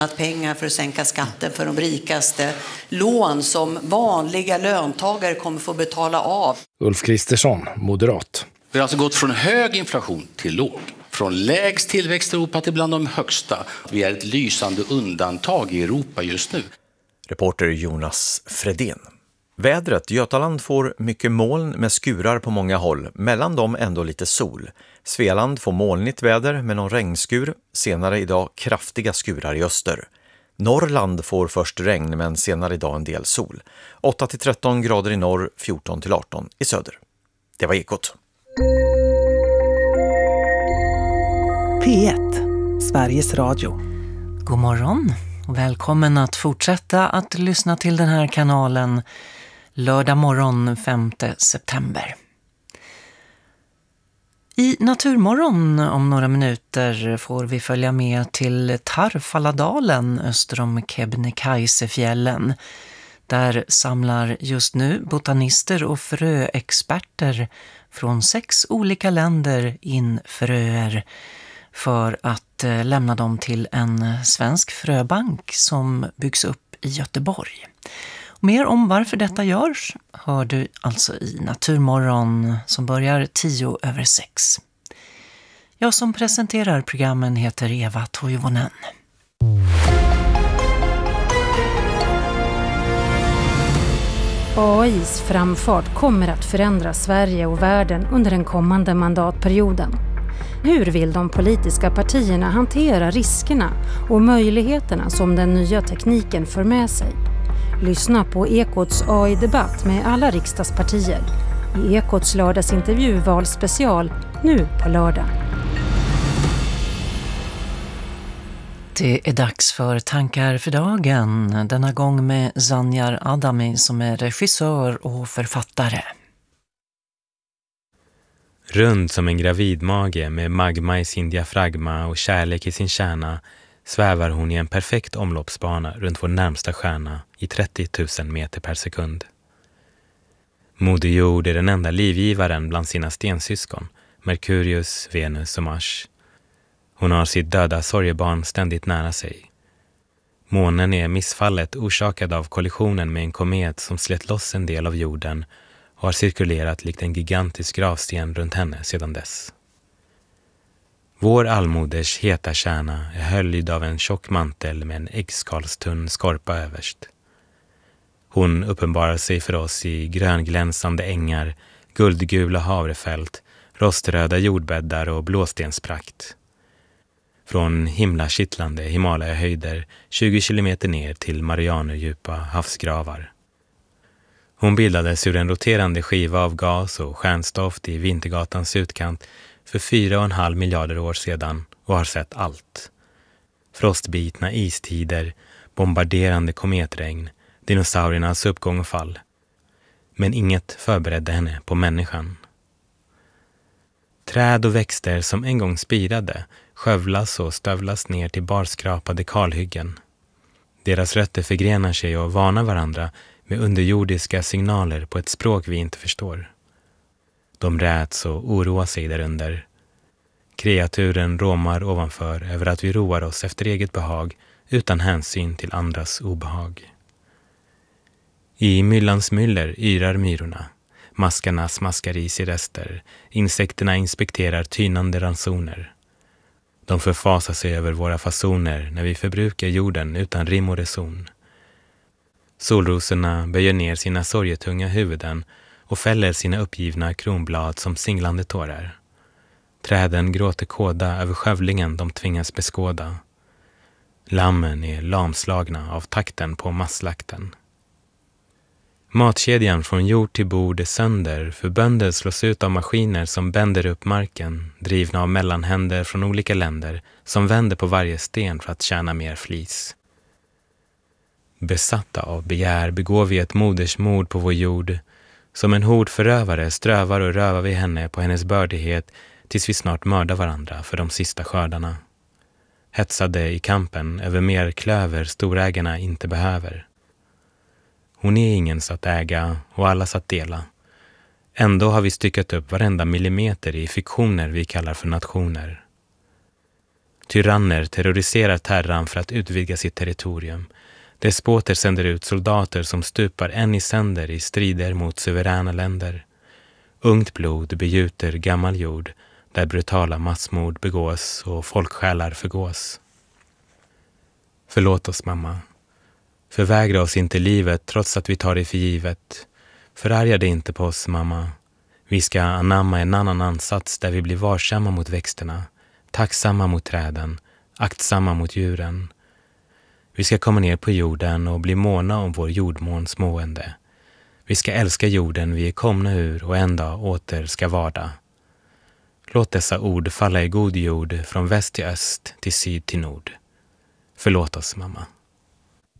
Pengar för att sänka skatten för de rikaste, lån som vanliga löntagare kommer få betala av. Ulf Kristersson, moderat. Vi har alltså gått från hög inflation till låg. Från lägst tillväxt i Europa till bland de högsta. Vi är ett lysande undantag i Europa just nu. Reporter Jonas Fredén. Vädret. Götaland får mycket moln med skurar på många håll. Mellan dem ändå lite sol. Svealand får molnigt väder med någon regnskur. Senare idag kraftiga skurar i öster. Norrland får först regn men senare idag en del sol. 8-13 grader i norr, 14-18 i söder. Det var Ekot. P1, Sveriges Radio. God morgon och välkommen att fortsätta att lyssna till den här kanalen lördag morgon 5 september. I Naturmorgon om några minuter får vi följa med till Tarfaladalen öster om Kebnekaisefjällen. Där samlar just nu botanister och fröexperter från 6 olika länder in fröer för att lämna dem till en svensk fröbank som byggs upp i Göteborg. Mer om varför detta görs hör du alltså i Naturmorgon som börjar 6:10. Jag som presenterar programmen heter Eva Toivonen. AIs framfart kommer att förändra Sverige och världen under den kommande mandatperioden. Hur vill de politiska partierna hantera riskerna och möjligheterna som den nya tekniken för med sig? Lyssna på Ekots AI-debatt med alla riksdagspartier. I Ekots lördagsintervju valspecial nu på lördag. Det är dags för tankar för dagen. Denna gång med Zanjar Adami som är regissör och författare. Rund som en gravidmage med magma i sin diafragma och kärlek i sin kärna svävar hon i en perfekt omloppsbana runt vår närmsta stjärna i 30 000 meter per sekund. Moder Jord är den enda livgivaren bland sina stensyskon, Merkurius, Venus och Mars. Hon har sitt döda sorgebarn ständigt nära sig. Månen är missfallet orsakad av kollisionen med en komet som slet loss en del av jorden och har cirkulerat likt en gigantisk gravsten runt henne sedan dess. Vår allmoders heta kärna är höljd av en tjock mantel med en äggskalstunn skorpa överst. Hon uppenbarar sig för oss i grönglänsande ängar, guldgula havrefält, roströda jordbäddar och blåstensprakt. Från himlakittlande Himalaya-höjder 20 kilometer ner till Marianerdjupa havsgravar. Hon bildades ur en roterande skiva av gas och stjärnstoft i Vintergatans utkant för 4,5 miljarder år sedan och har sett allt. Frostbitna istider, bombarderande kometregn, dinosauriernas uppgång och fall. Men inget förberedde henne på människan. Träd och växter som en gång spirade skövlas och stövlas ner till barskrapade kalhyggen. Deras rötter förgrenar sig och varnar varandra med underjordiska signaler på ett språk vi inte förstår. De räds och oroar sig därunder. Kreaturen råmar ovanför över att vi roar oss efter eget behag utan hänsyn till andras obehag. I myllans myller yrar myrorna. Maskarna smaskar i sig rester. Insekterna inspekterar tynande ransoner. De förfasar sig över våra fasoner när vi förbrukar jorden utan rim och reson. Solrosorna böjer ner sina sorgetunga huvuden och fäller sina uppgivna kronblad som singlande tårar. Träden gråter kåda över skövlingen de tvingas beskåda. Lammen är lamslagna av takten på masslakten. Matkedjan från jord till bord är sönder för bönder slås ut av maskiner som bänder upp marken, drivna av mellanhänder från olika länder som vänder på varje sten för att tjäna mer flis. Besatta av begär begår vi ett modersmord på vår jord. Som en hord förövare strövar och rövar vi henne på hennes bördighet tills vi snart mördar varandra för de sista skördarna. Hetsade i kampen över mer klöver storägarna inte behöver. Hon är ingen att äga och alla att dela. Ändå har vi styckat upp varenda millimeter i fiktioner vi kallar för nationer. Tyranner terroriserar terran för att utvidga sitt territorium. Despoter sänder ut soldater som stupar en i sänder i strider mot suveräna länder. Ungt blod begjuter gammal jord där brutala massmord begås och folksjälar förgås. Förlåt oss, mamma. Förvägra oss inte livet trots att vi tar det för givet. Förarga dig inte på oss, mamma. Vi ska anamma en annan ansats där vi blir varsamma mot växterna, tacksamma mot träden, aktsamma mot djuren. Vi ska komma ner på jorden och bli måna om vår jordmåns mående. Vi ska älska jorden vi är komna ur och en dag åter ska varda. Låt dessa ord falla i god jord från väst till öst till syd till nord. Förlåt oss, mamma.